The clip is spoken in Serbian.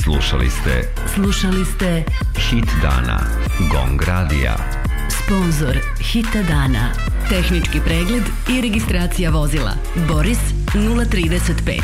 Slušali ste Hit dana Gong radija. Sponzor Hita dana. Tehnički pregled i registracija vozila Boris 035.